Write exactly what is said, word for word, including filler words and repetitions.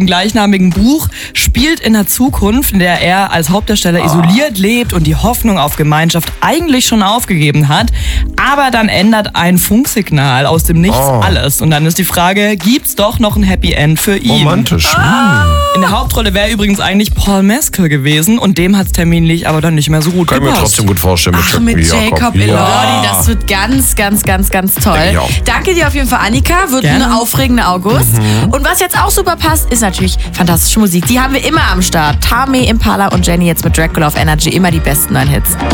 Im gleichnamigen Buch spielt in der Zukunft, in der er als Hauptdarsteller isoliert lebt und die Hoffnung auf Gemeinschaft eigentlich schon aufgegeben hat. Aber dann ändert ein Funksignal aus dem Nichts Oh. alles. Und dann ist die Frage, gibt's doch noch ein Happy End für ihn? Romantisch. In der Hauptrolle wäre übrigens eigentlich Paul Mescal gewesen und dem hat's terminlich aber dann nicht mehr so gut Kann ich mir gepasst. trotzdem gut vorstellen mit, Ach, mit Jacob Elordi, Ja. das wird ganz, ganz, ganz, ganz toll. Denke ich auch. Danke dir auf jeden Fall, Annika. Wird Gerne. ein aufregender August. Und was jetzt auch super passt, ist natürlich fantastische Musik. Die haben wir immer am Start. Tame Impala und Jenny jetzt mit Dracula auf Energy. Immer die besten neuen Hits.